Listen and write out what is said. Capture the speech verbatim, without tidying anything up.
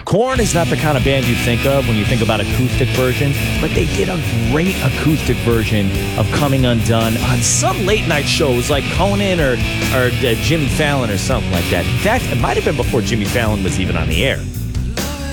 Korn is not the kind of band you think of when you think about acoustic versions, but they did a great acoustic version of Coming Undone on some late night shows like Conan or, or uh, Jimmy Fallon or something like that. In fact, it might have been before Jimmy Fallon was even on the air.